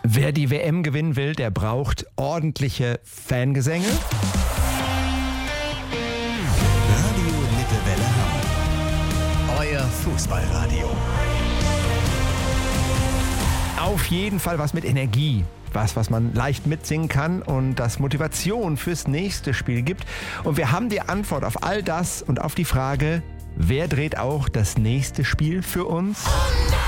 Wer die WM gewinnen will, der braucht ordentliche Fangesänge. Radio Lippewelle Hamm. Euer Fußballradio. Auf jeden Fall was mit Energie. Was man leicht mitsingen kann und das Motivation fürs nächste Spiel gibt. Und wir haben die Antwort auf all das und auf die Frage, wer dreht auch das nächste Spiel für uns?